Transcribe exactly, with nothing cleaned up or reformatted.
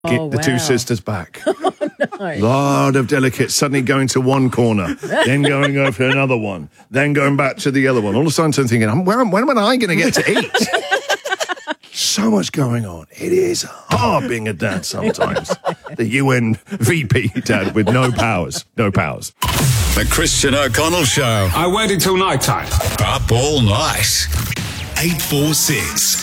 Get Oh, the wow. two sisters back. No. Lot of delegates suddenly going to one corner, then going over to another one, then going back to the other one. All of a sudden, I'm thinking, when, when am I going to get to eat? So much going on. It is hard being a dad sometimes. The U N V P dad with no powers. No powers. The Christian O'Connell Show. I waited till night time. Up all night. eight four six